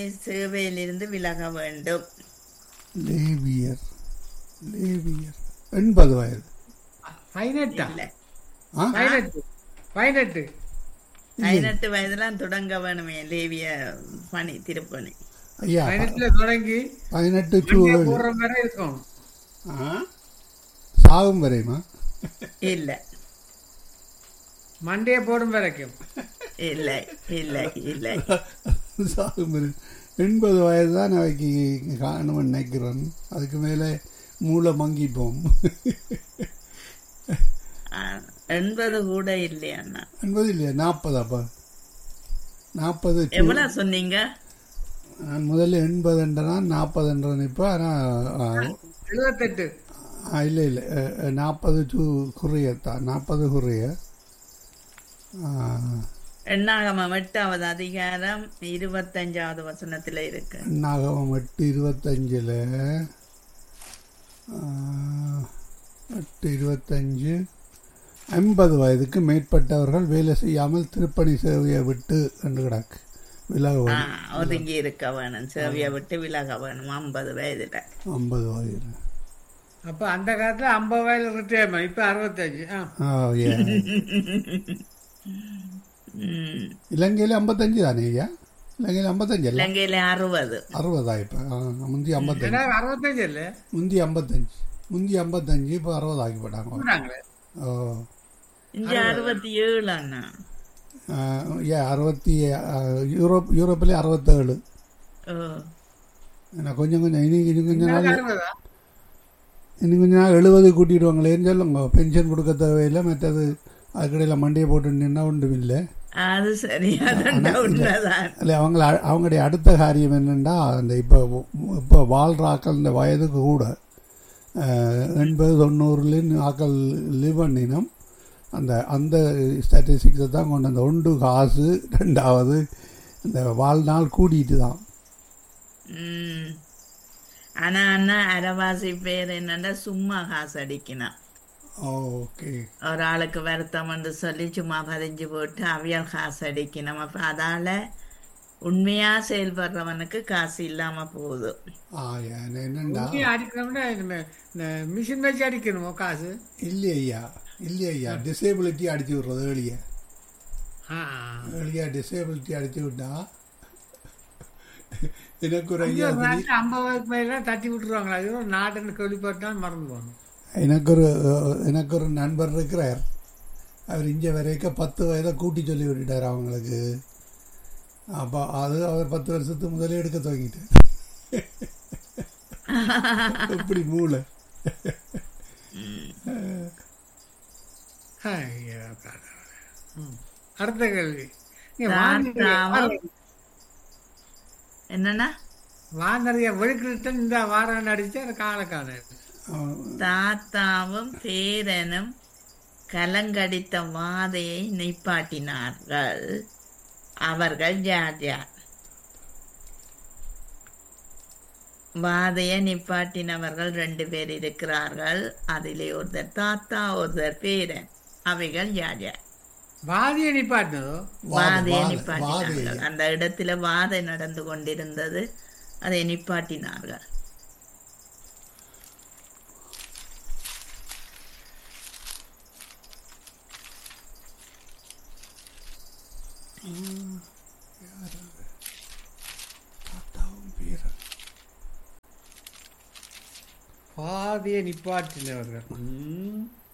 சேவையிலிருந்து விலக வேண்டும். லேவியர் லேவியர் 80 வயது. 18 இல்ல, ஆ 18 18 வயதுலாம் தொடங்க வேணுமே லேவிய பணி, திருப்பணி. ஐயா 18 தொடங்கி 18 to மண்டே 7 போடுற மாதிரி இருக்கும். சாகும் வரையுமா? இல்ல மண்டையை போடும் வரைக்கும். இல்ல இல்ல இல்ல சாகும் வரை 80 வயது தான் அவைக்கு காணும்னு நினைக்கிறேன். அதுக்கு மேலே மூளை மங்கிப்போம். 80 கூட இல்லையா? 80 இல்லையா? 40 அப்பா 40 எவ்வளவு சொன்னீங்க? நான் முதல்ல 80 40 இப்போ. ஆனால் 78 இல்லை இல்லை 40 to குறையத்தான் 40 குறைய. எண்ணாகமம் 8வது அதிகாரம் 25வது வசனத்துல இருக்கு. எண்ணாகமம் 8:25 8:25 50 வயதுக்கு மேற்பட்டவர்கள் வேலை செய்யாமல் திருப்பணி சேவையை விட்டு என்று கிடக்கு விலக வேணும். ஒதுங்கி இருக்க வேணும், சேவையை விட்டு விலக வேணும் 50 வயதுல. 50 வயது. அப்ப அந்த காலத்துல 50 வயதுல ரிட்டையர்மெண்ட், இப்ப 65. இலங்கையில் 55 தானே ஐயா? இலங்கையில் 55 இல்லை, இலங்கையில 60. 60 இப்போ. முந்தி 55, 65 இல்ல முந்தி 55 இப்போ 60 ஆக்கி போட்டாங்க. ஓ இங்க 67 அண்ணா. ஏன் 60 யூரோப்பிலே 67. ஏன்னா கொஞ்சம் இன்னும் கொஞ்ச நாள் 70 கூட்டிடுவாங்களேன்னு சொல்லுங்க. பென்ஷன் கொடுக்க தேவையில்லை, மற்றது அதுக்கடையில் மண்டையை போட்டு நின்னா ஒன்றும் இல்லை. அது சரியா உண்மைதான். இல்லை அவங்களுடைய அடுத்த காரியம் என்னென்னா, அந்த இப்போ வாழ்றாக்கள் இந்த வயதுக்கு கூட 80-90 ஆக்கள் லிவ் பண்ணினோம். அந்த ஸ்டாட்டிஸ்டிக்ஸை தான் கொண்டு அந்த ஒன்று காசு, ரெண்டாவது இந்த வாழ்நாள் கூட்டிட்டு தான். ஆனா அண்ணா அரைவாசி பேர் என்னன்னா சும்மா காசு அடிக்கணும். ஓகே, ஒரு ஆளுக்கு வருத்தம் என்று சொல்லி சும்மா பதிஞ்சு போட்டு அவியல் காசு அடிக்கணும். அப்ப அதால உண்மையா செயல்படுறவனுக்கு காசு இல்லாம போகுது. என்னண்டா அடிக்கணும்னா மிஷின் வச்சு அடிக்கணுமோ காசு? இல்லையா டிசேபிலிட்டி அடிச்சு விடுறது. ஏழியா டிசேபிலிட்டி அடிச்சு விட்டா எனக்கு ஒரு 50 மேல தட்டி விட்டுருவாங்களா? அது ஒரு நாட்டுன்னு கேள்விப்பட்டால் மறந்து போகணும். எனக்கு ஒரு நண்பர் இருக்கிறார். அவர் இங்கே வரைக்கும் 10 வயதை கூட்டி சொல்லி விட்டுட்டார் அவங்களுக்கு. அப்போ அது அவர் 10 வருஷத்துக்கு முதலே எடுக்க துவங்கிட்டார். எப்படி மூளை. அடுத்த கேள்வி என்னன்னா, வானறிய வெளுக்கிட்டு இந்த வாரம் அடிச்சு அது காலக்கான தாத்தாவும் பேரனும் கலங்கடித்த வாதையை நிப்பாட்டினார்கள். அவர்கள் யார் யார்? வாதையை நிப்பாட்டினவர்கள் 2 பேர் இருக்கிறார்கள். அதிலே ஒருத்தர் தாத்தா, ஒருத்தர் பேரன். அவைகள் யார் யார்? வாதியை நிப்பாட்டினதோ? வாதையை நிப்பாட்டினார்கள். அந்த இடத்துல வாதை நடந்து கொண்டிருந்தது, அதை நிப்பாட்டினார்கள். பாதியை நிப்பாட்டினவர்கள்.